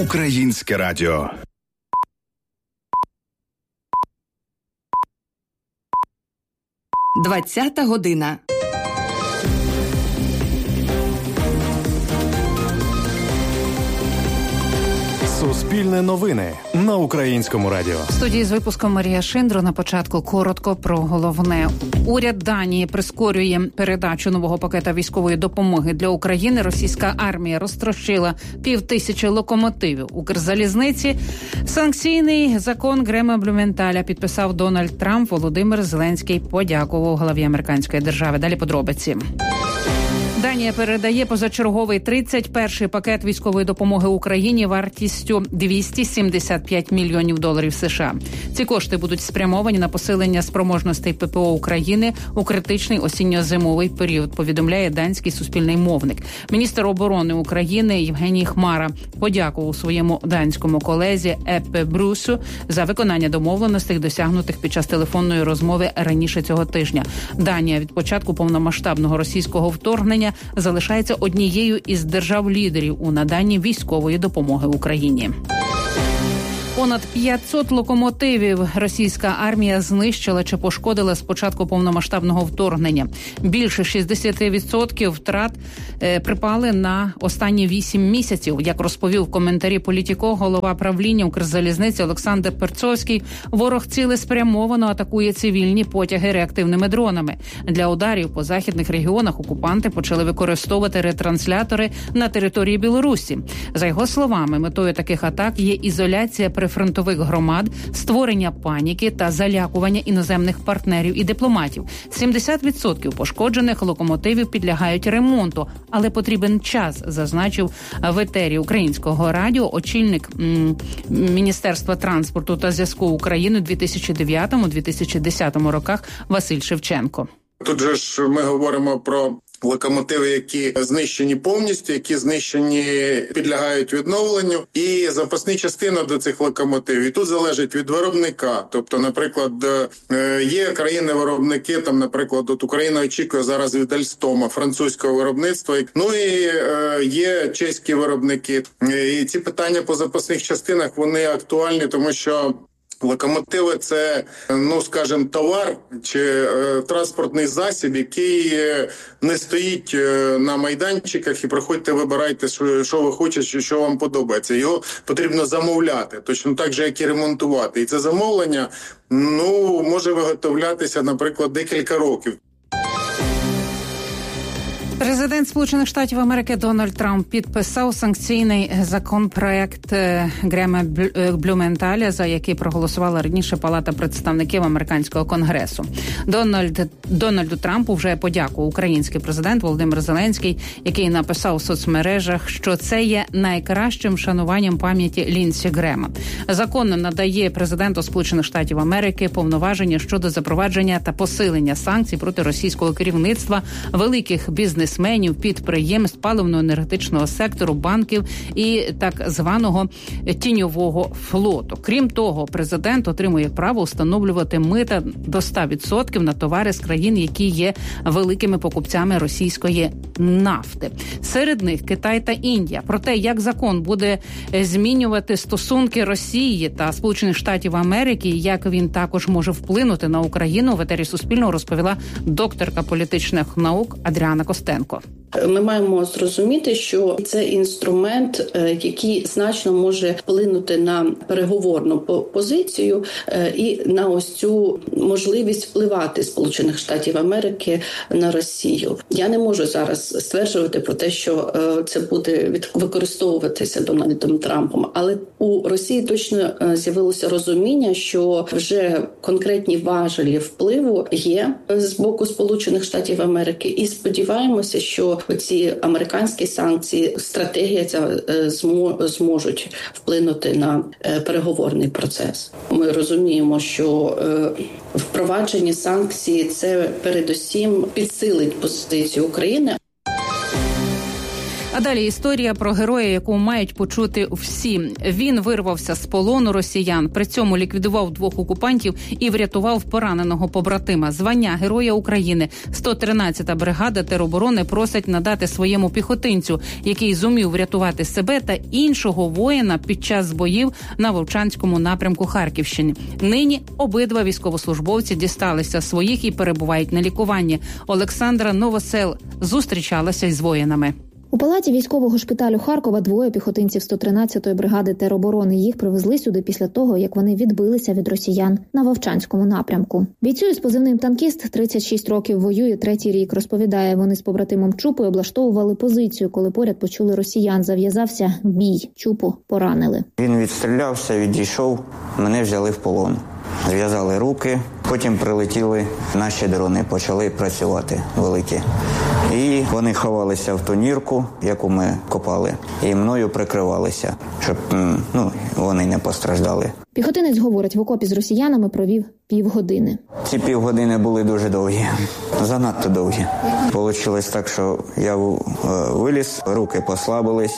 Українське радіо. Двадцята година. Суспільне новини на Українському радіо. В студії з випуском Марія Шиндро. На початку коротко про головне. Уряд Данії прискорює передачу нового пакета військової допомоги для України. Російська армія розтрощила 5000 локомотивів Укрзалізниці. Санкційний закон Грема Блюменталя підписав Дональд Трамп. Володимир Зеленський подякував главі американської держави. Далі подробиці. Данія передає позачерговий 31-й пакет військової допомоги Україні вартістю $275 мільйонів США. Ці кошти будуть спрямовані на посилення спроможностей ППО України у критичний осінньо-зимовий період, повідомляє данський суспільний мовник. Міністр оборони України Євгеній Хмара подякував своєму данському колезі Еппе Брусу за виконання домовленостей, досягнутих під час телефонної розмови раніше цього тижня. Данія від початку повномасштабного російського вторгнення залишається однією із держав-лідерів у наданні військової допомоги Україні. Понад 500 локомотивів російська армія знищила чи пошкодила з початку повномасштабного вторгнення. Більше 60% втрат припали на останні 8 місяців. Як розповів в коментарі Політіко голова правління Укрзалізниці Олександр Перцовський, ворог цілеспрямовано атакує цивільні потяги реактивними дронами. Для ударів по західних регіонах окупанти почали використовувати ретранслятори на території Білорусі. За його словами, метою таких атак є ізоляція прифронтових громад, створення паніки та залякування іноземних партнерів і дипломатів. 70% пошкоджених локомотивів підлягають ремонту, але потрібен час, зазначив в етері Українського радіо очільник Міністерства транспорту та зв'язку України у 2009-2010 роках Василь Шевченко. Тут же ж ми говоримо про локомотиви, які знищені повністю, які знищені, підлягають відновленню, і запасні частини до цих локомотивів. І тут залежить від виробника. Тобто, наприклад, є країни-виробники, там, наприклад, от Україна очікує зараз від Альстома, французького виробництва. Ну і є чеські виробники. І ці питання по запасних частинах, вони актуальні, тому що локомотиви – це, ну, скажімо, товар чи транспортний засіб, який не стоїть на майданчиках і приходьте, вибирайте, що ви хочете, що вам подобається. Його потрібно замовляти, точно так же, як і ремонтувати. І це замовлення, ну, може виготовлятися, наприклад, декілька років. Президент Сполучених Штатів Америки Дональд Трамп підписав санкційний законопроект Грема Блюменталя, за який проголосувала раніше Палата представників американського конгресу. Дональду Трампу вже подякував український президент Володимир Зеленський, який написав у соцмережах, що це є найкращим вшануванням пам'яті Лінсі Грема. Закон надає президенту Сполучених Штатів Америки повноваження щодо запровадження та посилення санкцій проти російського керівництва, великих бізнесменів, підприємств, паливно-енергетичного сектору, банків і так званого тіньового флоту. Крім того, президент отримує право встановлювати мита до 100% на товари з країн, які є великими покупцями російської нафти. Серед них Китай та Індія. Про те, як закон буде змінювати стосунки Росії та Сполучених Штатів Америки, і як він також може вплинути на Україну, в етері Суспільного розповіла докторка політичних наук Адріана Костенко. Ми маємо зрозуміти, що це інструмент, який значно може вплинути на переговорну позицію і на ось цю можливість впливати Сполучених Штатів Америки на Росію. Я не можу зараз стверджувати про те, що це буде використовуватися Дональдом Трампом, але у Росії точно з'явилося розуміння, що вже конкретні важелі впливу є з боку Сполучених Штатів Америки, і сподіваємося, що ці американські санкції, стратегія ця зможуть вплинути на переговорний процес. Ми розуміємо, що впровадження санкцій – це передусім підсилить позицію України. А далі історія про героя, яку мають почути всі. Він вирвався з полону росіян, при цьому ліквідував 2 окупантів і врятував пораненого побратима. Звання Героя України 113-та бригада тероборони просить надати своєму піхотинцю, який зумів врятувати себе та іншого воїна під час боїв на Вовчанському напрямку Харківщини. Нині обидва військовослужбовці дісталися своїх і перебувають на лікуванні. Олександра Новосел зустрічалася із воїнами. У палаті військового шпиталю Харкова 2 піхотинців 113-ї бригади тероборони. Їх привезли сюди після того, як вони відбилися від росіян на Вовчанському напрямку. Бійцю із позивним «Танкіст» 36 років, воює 3-й рік. Розповідає, вони з побратимом Чупою облаштовували позицію, коли поряд почули росіян. Зав'язався бій. Чупу поранили. Він відстрілявся, відійшов, мене взяли в полон. Зв'язали руки, потім прилетіли наші дрони, почали працювати великі. І вони ховалися в ту нірку, яку ми копали, і мною прикривалися, щоб вони не постраждали. Піхотинець говорить, в окопі з росіянами провів півгодини. Ці півгодини були дуже довгі, занадто довгі. Получилось так, що я виліз, руки послабились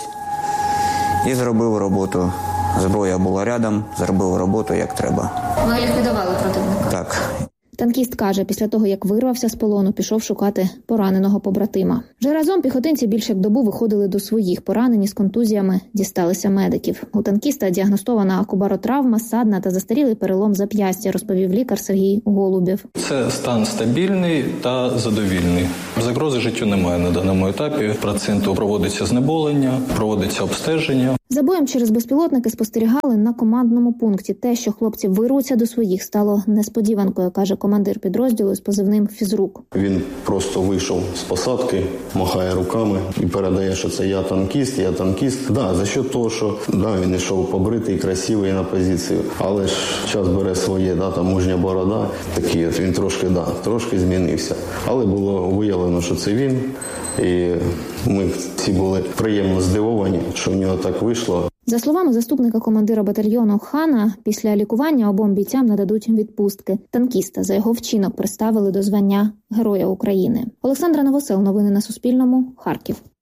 і зробив роботу. Зброя була рядом, зробив роботу як треба. Ви ліквідували противника? Так. Танкіст каже, після того, як вирвався з полону, пішов шукати пораненого побратима. Вже разом піхотинці більше як добу виходили до своїх. Поранені з контузіями дісталися медиків. У танкіста діагностована кубаротравма, садна та застарілий перелом зап'ястя, розповів лікар Сергій Голубєв. Це стан стабільний та задовільний. Загрози життю немає на даному етапі. Пацієнту проводиться знеболення, проводиться обстеження. За боєм через безпілотники спостерігали на командному пункті. Те, що хлопці вирвуться до своїх, стало несподіванкою, каже командир підрозділу з позивним «Фізрук». Він просто вийшов з посадки, махає руками і передає, що це я танкіст. За що того, що він йшов побритий, красивий на позицію. Але ж час бере своє, там мужня борода. Такий от він трошки змінився. Але було виявлено, що це він. І ми всі були приємно здивовані, що в нього так вийшло. За словами заступника командира батальйону Хана, після лікування обом бійцям нададуть відпустки. Танкіста за його вчинок представили до звання Героя України. Олександра Новосел. Новини на Суспільному. Харків.